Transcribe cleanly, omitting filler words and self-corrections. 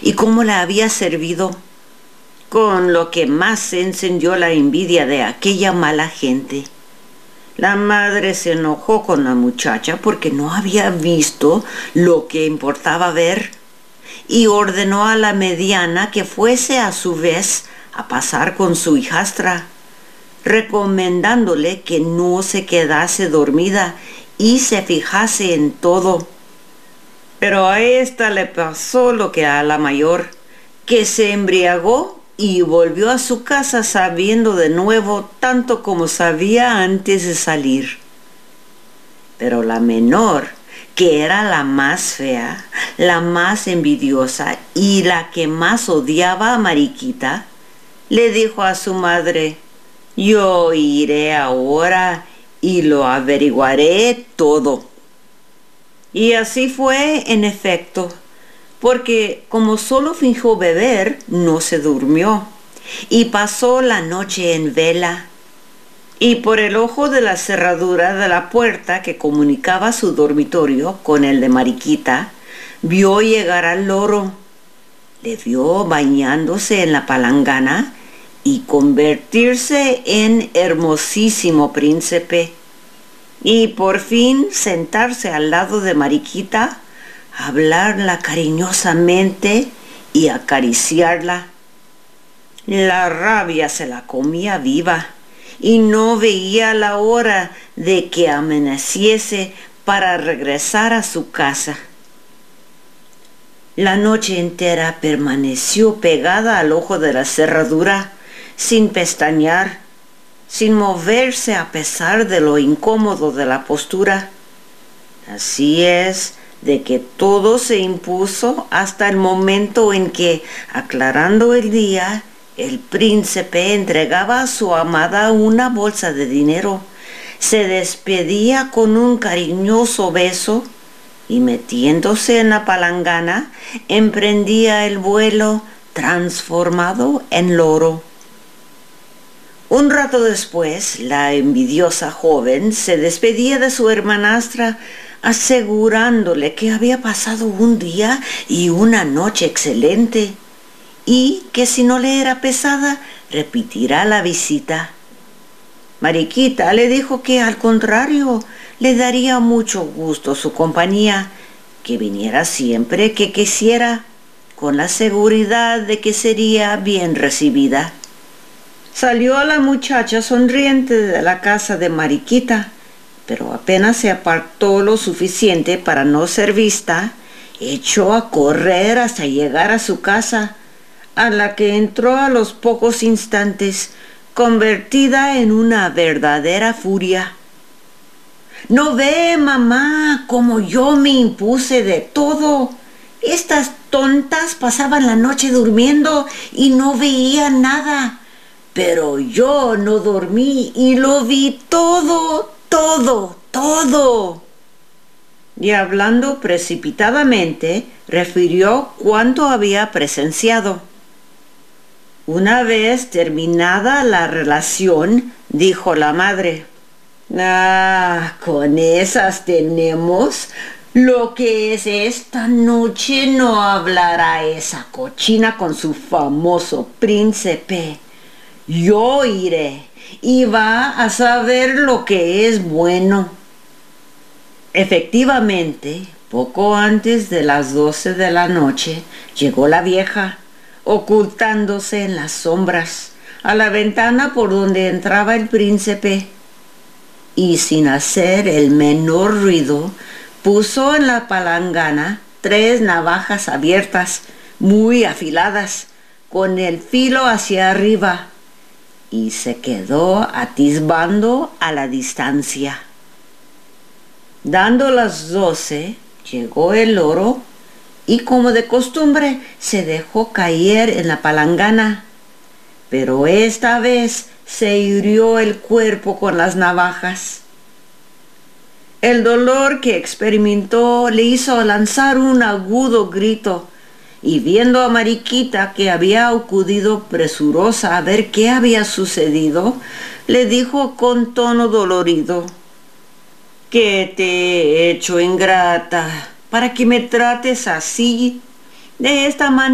y cómo la había servido, con lo que más se encendió la envidia de aquella mala gente. La madre se enojó con la muchacha porque no había visto lo que importaba ver y ordenó a la mediana que fuese a su vez a pasar con su hijastra, recomendándole que no se quedase dormida y se fijase en todo. Pero a esta le pasó lo que a la mayor, que se embriagó y volvió a su casa sabiendo de nuevo tanto como sabía antes de salir. Pero la menor, que era la más fea, la más envidiosa y la que más odiaba a Mariquita, le dijo a su madre: «Yo iré ahora y lo averiguaré todo». Y así fue, en efecto, porque como solo fingió beber, no se durmió, y pasó la noche en vela. Y por el ojo de la cerradura de la puerta que comunicaba su dormitorio con el de Mariquita, vio llegar al loro. Le vio bañándose en la palangana y convertirse en hermosísimo príncipe. Y por fin sentarse al lado de Mariquita, hablarla cariñosamente y acariciarla. La rabia se la comía viva y no veía la hora de que amaneciese para regresar a su casa. La noche entera permaneció pegada al ojo de la cerradura, sin pestañear, sin moverse a pesar de lo incómodo de la postura. Así es de que todo se impuso hasta el momento en que, aclarando el día, el príncipe entregaba a su amada una bolsa de dinero, se despedía con un cariñoso beso y, metiéndose en la palangana, emprendía el vuelo transformado en loro. Un rato después, la envidiosa joven se despedía de su hermanastra, asegurándole que había pasado un día y una noche excelente, y que si no le era pesada, repetirá la visita. Mariquita le dijo que al contrario, le daría mucho gusto su compañía, que viniera siempre que quisiera, con la seguridad de que sería bien recibida. Salió la muchacha sonriente de la casa de Mariquita, pero apenas se apartó lo suficiente para no ser vista, echó a correr hasta llegar a su casa, a la que entró a los pocos instantes, convertida en una verdadera furia. «¿No ve, mamá, cómo yo me impuse de todo? Estas tontas pasaban la noche durmiendo y no veían nada. Pero yo no dormí y lo vi todo, todo, todo». Y hablando precipitadamente, refirió cuánto había presenciado. Una vez terminada la relación, dijo la madre: «Ah, con esas tenemos. Lo que es esta noche no hablará esa cochina con su famoso príncipe. Yo iré y va a saber lo que es bueno». Efectivamente, poco antes de las 12 de la noche, llegó la vieja, ocultándose en las sombras, a la ventana por donde entraba el príncipe, y sin hacer el menor ruido, puso en la palangana 3 navajas abiertas, muy afiladas, con el filo hacia arriba, y se quedó atisbando a la distancia. Dando las 12, llegó el loro y, como de costumbre, se dejó caer en la palangana, pero esta vez se hirió el cuerpo con las navajas. El dolor que experimentó le hizo lanzar un agudo grito, y viendo a Mariquita, que había acudido presurosa a ver qué había sucedido, le dijo con tono dolorido: «¿Qué te he hecho, ingrata, para que me trates así, de esta manera?»